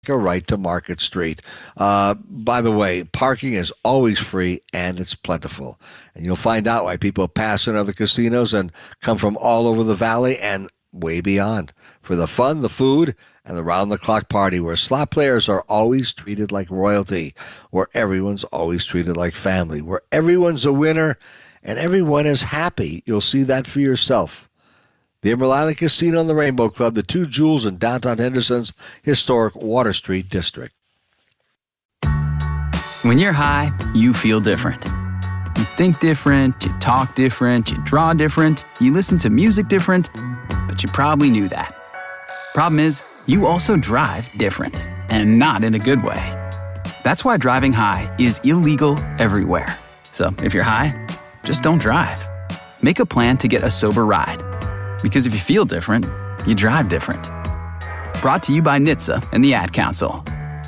a right to Market Street. By the way, parking is always free and it's plentiful. And you'll find out why people pass in other casinos and come from all over the valley and way beyond for the fun, the food, and the round-the-clock party where slot players are always treated like royalty, where everyone's always treated like family, where everyone's a winner and everyone is happy. You'll see that for yourself. The Emerald Island Casino and the Rainbow Club, the two jewels in downtown Henderson's historic Water Street district. When you're high, you feel different. You think different, you talk different, you draw different, you listen to music different, but you probably knew that. Problem is, you also drive different, and not in a good way. That's why driving high is illegal everywhere. So if you're high, just don't drive. Make a plan to get a sober ride. Because if you feel different, you drive different. Brought to you by NHTSA and the Ad Council.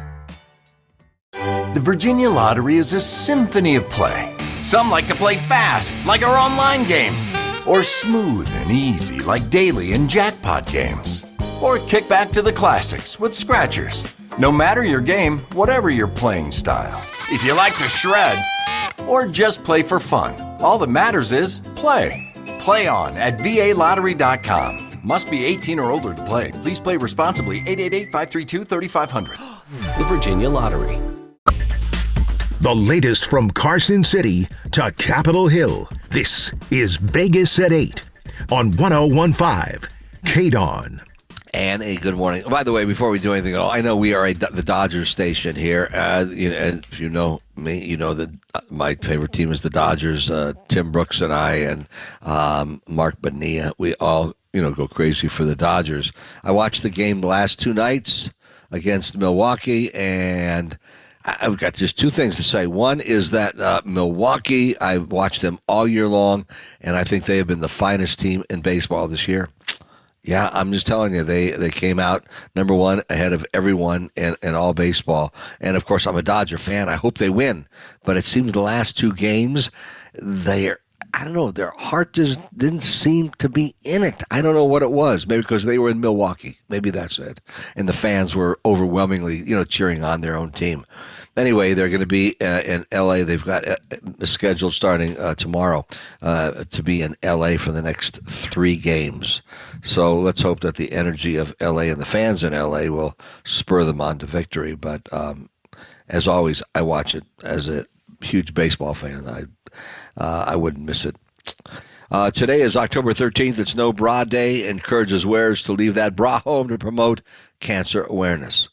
The Virginia Lottery is a symphony of play. Some like to play fast, like our online games, or smooth and easy, like daily and jackpot games. Or kick back to the classics with scratchers. No matter your game, whatever your playing style. If you like to shred, or just play for fun, all that matters is play. Play on at VALottery.com. Must be 18 or older to play. Please play responsibly. 888-532-3500. The Virginia Lottery. The latest from Carson City to Capitol Hill. This is Vegas at 8 on 101.5 KDON. And a good morning. By the way, before we do anything at all, I know we are the Dodgers station here. And if you know me, you know that my favorite team is the Dodgers. Tim Brooks and I and Mark Bonilla, we all go crazy for the Dodgers. I watched the game the last two nights against Milwaukee, and I've got just two things to say. One is that Milwaukee, I've watched them all year long, and I think they have been the finest team in baseball this year. Yeah, I'm just telling you, they came out number one ahead of everyone in all baseball. And, of course, I'm a Dodger fan. I hope they win. But it seems the last two games, I don't know, their heart just didn't seem to be in it. I don't know what it was. Maybe because they were in Milwaukee. Maybe that's it. And the fans were overwhelmingly, cheering on their own team. Anyway, they're going to be in L.A. They've got a schedule starting tomorrow to be in L.A. for the next 3 games. So let's hope that the energy of L.A. and the fans in L.A. will spur them on to victory. But as always, I watch it as a huge baseball fan. I wouldn't miss it. Today is October 13th. It's No Bra Day. Encourages wearers to leave that bra home to promote cancer awareness.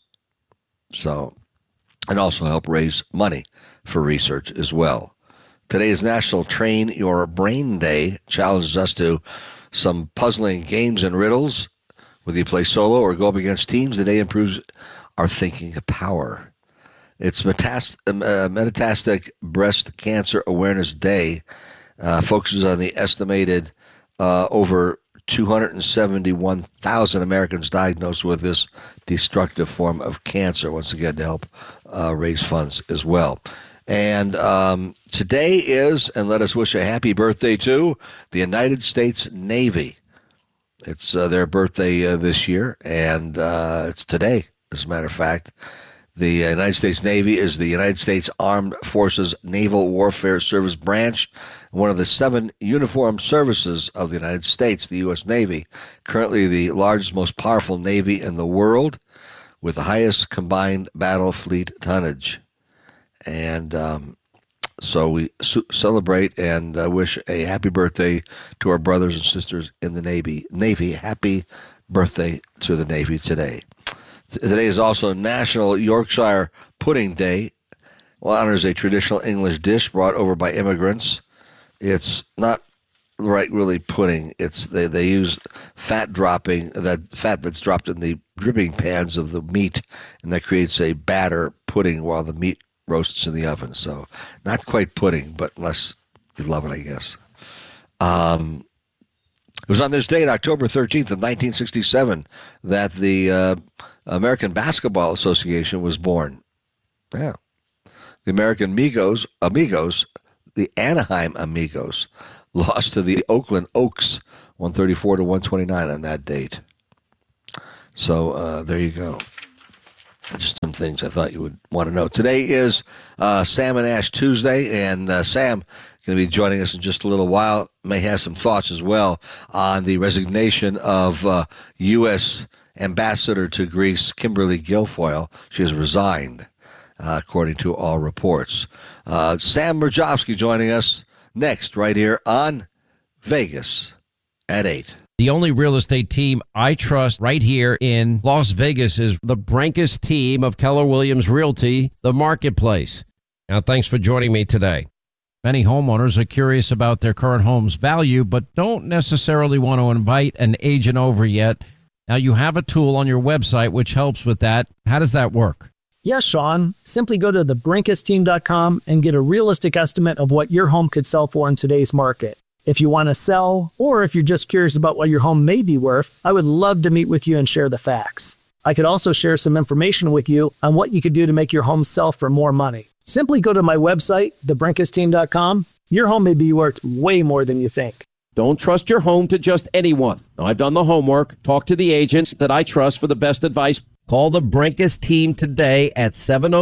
And also help raise money for research as well. Today is National Train Your Brain Day. Challenges us to some puzzling games and riddles. Whether you play solo or go up against teams, the day improves our thinking power. It's Metastatic Breast Cancer Awareness Day. Focuses on the estimated over 271,000 Americans diagnosed with this destructive form of cancer, once again, to help raise funds as well. And today is, and let us wish a happy birthday to, the United States Navy. It's their birthday this year, and it's today, as a matter of fact. The United States Navy is the United States Armed Forces Naval Warfare Service branch, one of the 7 uniformed services of the United States, the U.S. Navy, currently the largest, most powerful Navy in the world, with the highest combined battle fleet tonnage. And so we celebrate and wish a happy birthday to our brothers and sisters in the Navy. Happy birthday to the Navy today. Today is also National Yorkshire Pudding Day. Well, honors a traditional English dish brought over by immigrants. It's not really pudding. It's they use fat that's dropped in the dripping pans of the meat, and that creates a batter pudding while the meat roasts in the oven. So not quite pudding, but unless you love it, I guess. It was on this date, October 13th of 1967, that the American Basketball Association was born. Yeah. The American Amigos, the Anaheim Amigos, lost to the Oakland Oaks 134-129 on that date. So there you go. Just some things I thought you would want to know. Today is Sam and Ash Tuesday, and Sam going to be joining us in just a little while. May have some thoughts as well on the resignation of U.S. Ambassador to Greece, Kimberly Guilfoyle. She has resigned, according to all reports. Sam Mirjovsky joining us next, right here on Vegas at 8. The only real estate team I trust right here in Las Vegas is the Brinkus team of Keller Williams Realty, the marketplace. Now, thanks for joining me today. Many homeowners are curious about their current home's value, but don't necessarily want to invite an agent over yet. Now, you have a tool on your website which helps with that. How does that work? Yes, Sean. Simply go to thebrinkusteam.com and get a realistic estimate of what your home could sell for in today's market. If you want to sell, or if you're just curious about what your home may be worth, I would love to meet with you and share the facts. I could also share some information with you on what you could do to make your home sell for more money. Simply go to my website, thebrinkusteam.com. Your home may be worth way more than you think. Don't trust your home to just anyone. I've done the homework. Talk to the agents that I trust for the best advice. Call the Brinkus team today at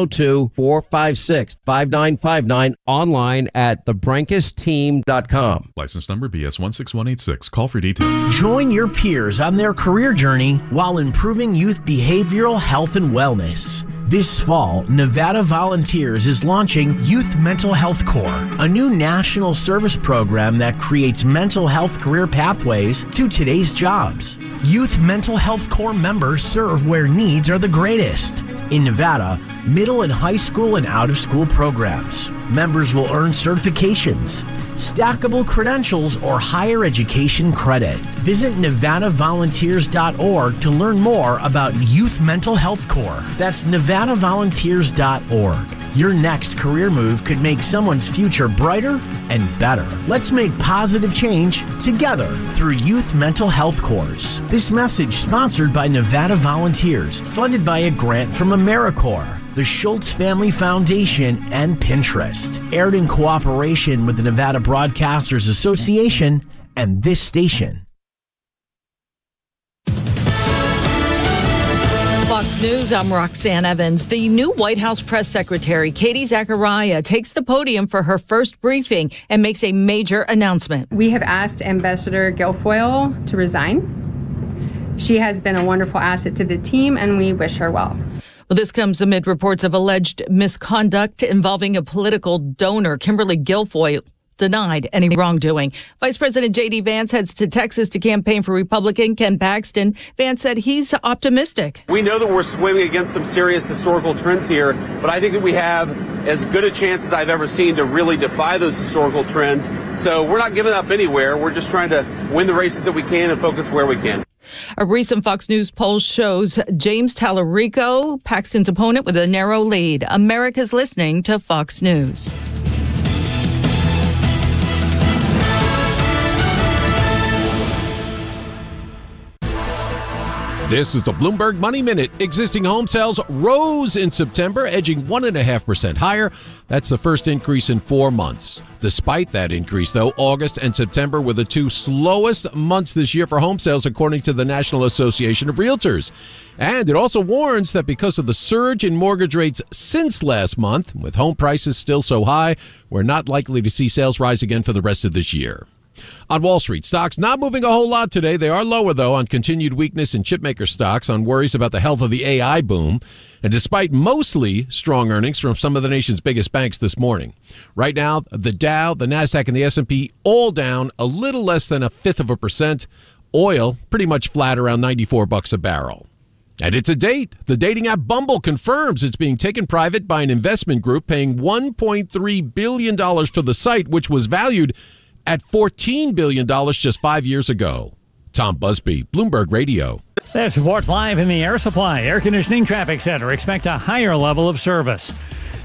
702-456-5959, online at thebrinkusteam.com. License number BS 16186. Call for details. Join your peers on their career journey while improving youth behavioral health and wellness. This fall, Nevada Volunteers is launching Youth Mental Health Corps, a new national service program that creates mental health career pathways to today's jobs. Youth Mental Health Corps members serve where needs are the greatest. In Nevada, middle and high school and out-of-school programs. Members will earn certifications, stackable credentials, or higher education credit. Visit NevadaVolunteers.org to learn more about Youth Mental Health Corps. That's NevadaVolunteers.org. Your next career move could make someone's future brighter and better. Let's make positive change together through Youth Mental Health Corps. This message sponsored by Nevada Volunteers, funded by a grant from AmeriCorps, the Schultz Family Foundation, and Pinterest. Aired in cooperation with the Nevada Broadcasters Association and this station. Fox News, I'm Roxanne Evans. The new White House press secretary, Katie Zachariah, takes the podium for her first briefing and makes a major announcement. We have asked Ambassador Guilfoyle to resign. She has been a wonderful asset to the team, and we wish her well. Well, this comes amid reports of alleged misconduct involving a political donor. Kimberly Guilfoyle denied any wrongdoing. Vice President J.D. Vance heads to Texas to campaign for Republican Ken Paxton. Vance said he's optimistic. We know that we're swimming against some serious historical trends here, but I think that we have as good a chance as I've ever seen to really defy those historical trends. So we're not giving up anywhere. We're just trying to win the races that we can and focus where we can. A recent Fox News poll shows James Tallarico, Paxton's opponent, with a narrow lead. America's listening to Fox News. This is the Bloomberg Money Minute. Existing home sales rose in September, edging 1.5% higher. That's the first increase in 4 months. Despite that increase, though, August and September were the two slowest months this year for home sales, according to the National Association of Realtors. And it also warns that because of the surge in mortgage rates since last month, with home prices still so high, we're not likely to see sales rise again for the rest of this year. On Wall Street, stocks not moving a whole lot today. They are lower, though, on continued weakness in chipmaker stocks, on worries about the health of the AI boom, and despite mostly strong earnings from some of the nation's biggest banks this morning. Right now, the Dow, the Nasdaq, and the S&P all down a little less than 0.5%. Oil pretty much flat around $94 a barrel. And it's a date. The dating app Bumble confirms it's being taken private by an investment group paying $1.3 billion for the site, which was valued at $14 billion just 5 years ago. Tom Busby, Bloomberg Radio. This reports live in the Air Supply Air Conditioning Traffic Center. Expect a higher level of service.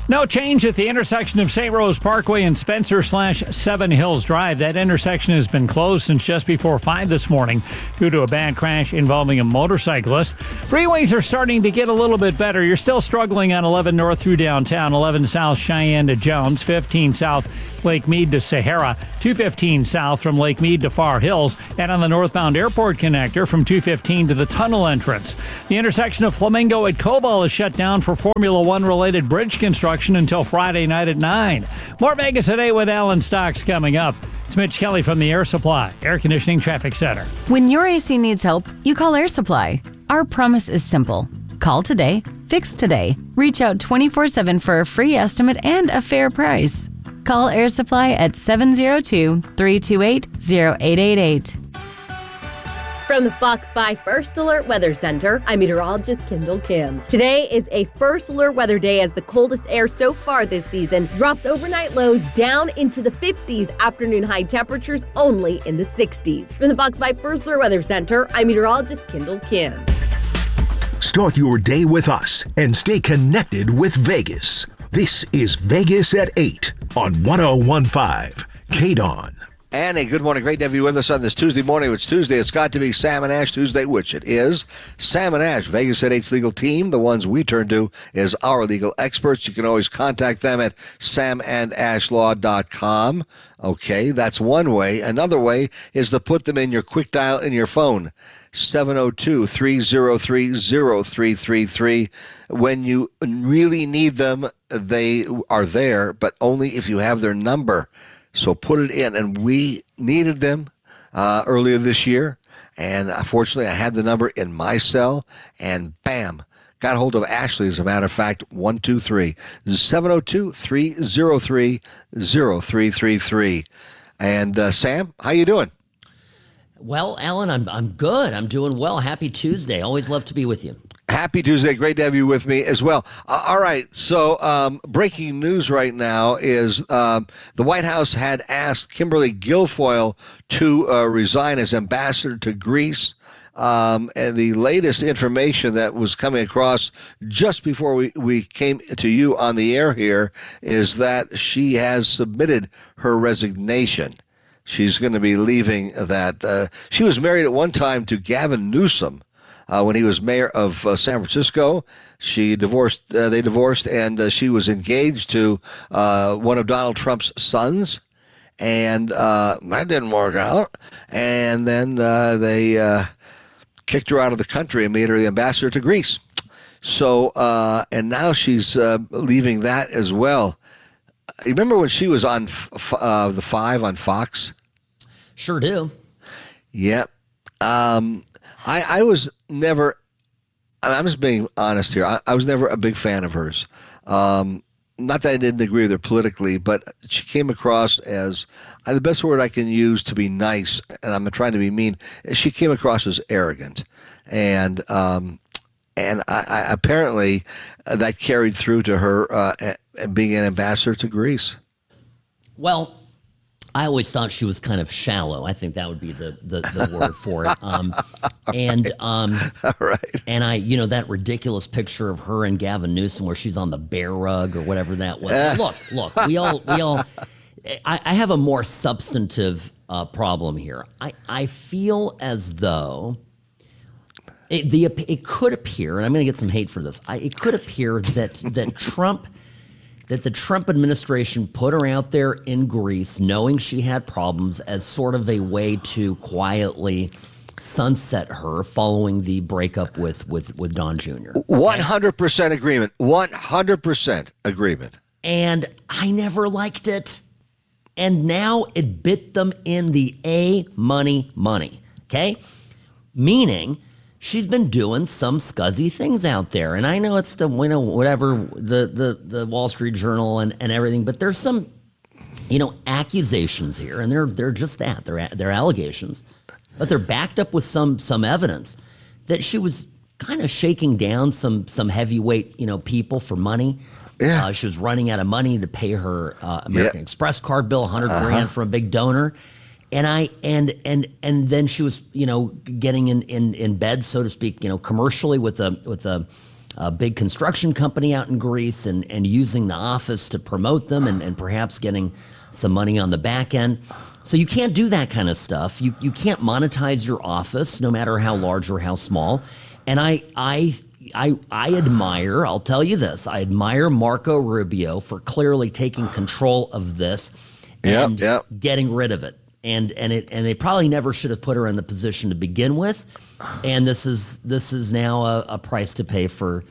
No change at the intersection of St. Rose Parkway and Spencer/Seven Hills Drive. That intersection has been closed since just before 5 this morning due to a bad crash involving a motorcyclist. Freeways are starting to get a little bit better. You're still struggling on 11 north through downtown, 11 south Cheyenne to Jones, 15 south Lake Mead to Sahara, 215 south from Lake Mead to Far Hills, and on the northbound airport connector from 215 to the tunnel entrance. The intersection of Flamingo at Cobalt is shut down for Formula One related bridge construction until Friday night at 9. More Vegas at 8 with Alan Stocks coming up. It's Mitch Kelly from the Air Supply Air Conditioning Traffic Center. When your AC needs help, you call Air Supply. Our promise is simple. Call today, fix today. Reach out 24/7 for a free estimate and a fair price. Call Air Supply at 702-328-0888. From the Fox 5 First Alert Weather Center, I'm meteorologist Kendall Kim. Today is a First Alert weather day as the coldest air so far this season drops overnight lows down into the 50s, afternoon high temperatures only in the 60s. From the Fox 5 First Alert Weather Center, I'm meteorologist Kendall Kim. Start your day with us and stay connected with Vegas. This is Vegas at 8 on 101.5 KDON. And a good morning. Great to have you with us on this Tuesday morning. It's Tuesday. It's got to be Sam and Ash Tuesday, which it is. Sam and Ash, Vegas at 8's legal team. The ones we turn to is our legal experts. You can always contact them at samandashlaw.com. Okay, that's one way. Another way is to put them in your quick dial in your phone. 702-303-0333. When you really need them, they are there, but only if you have their number. So put it in. And we needed them earlier this year. And fortunately, I had the number in my cell. And bam, got hold of Ashley, as a matter of fact, 702-303-0333. And Sam, how you doing? Well, Alan, I'm good. I'm doing well. Happy Tuesday. Always love to be with you. Happy Tuesday. Great to have you with me as well. All right. So breaking news right now is the White House had asked Kimberly Guilfoyle to resign as ambassador to Greece. And the latest information that was coming across just before we came to you on the air here is that she has submitted her resignation. She's going to be leaving that. She was married at one time to Gavin Newsom when he was mayor of San Francisco. They divorced, and she was engaged to one of Donald Trump's sons. And that didn't work out. And then they kicked her out of the country and made her the ambassador to Greece. So, and now she's leaving that as well. You remember when she was on the 5 on Fox? Sure do. Yep. I was never, I'm just being honest here, I was never a big fan of hers. Not that I didn't agree with her politically, but she came across as, the best word I can use to be nice, and I'm trying to be mean, she came across as arrogant. And I apparently that carried through to her being an ambassador to Greece. Well, I always thought she was kind of shallow. I think that would be the word for it. Right. And that ridiculous picture of her and Gavin Newsom where she's on the bear rug or whatever that was. Look, we all. I have a more substantive problem here. I feel as though it could appear, and I'm going to get some hate for this. It could appear that the Trump administration put her out there in Greece, knowing she had problems, as sort of a way to quietly sunset her following the breakup with Don Jr. 100% agreement. 100% agreement. And I never liked it. And now it bit them in the money. Okay? Meaning, she's been doing some scuzzy things out there. And I know it's the Wall Street Journal and everything, but there's some, accusations here, and they're just that. They're allegations, but they're backed up with some evidence that she was kind of shaking down some heavyweight, people for money. Yeah. She was running out of money to pay her American Express card bill, $100,000 from a big donor. And then she was, getting in bed, so to speak, commercially with a a big construction company out in Greece and using the office to promote them and perhaps getting some money on the back end. So you can't do that kind of stuff. You can't monetize your office, no matter how large or how small. And I admire, I'll tell you this, I admire Marco Rubio for clearly taking control of this and getting rid of it. And they probably never should have put her in the position to begin with. And this is now a price to pay for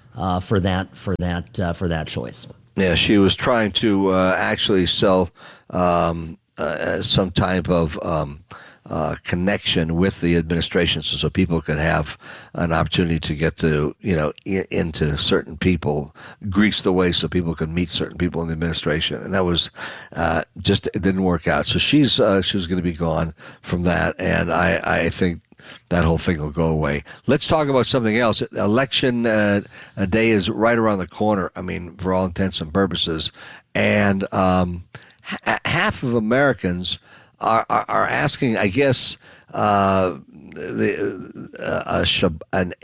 that choice. Yeah, she was trying to actually sell some type of connection with the administration, so people could have an opportunity to get to, into certain people, grease the way so people could meet certain people in the administration. And that was it didn't work out. So she was going to be gone from that. And I think that whole thing will go away. Let's talk about something else. Election day is right around the corner. I mean, for all intents and purposes. And half of Americans are asking, I guess, an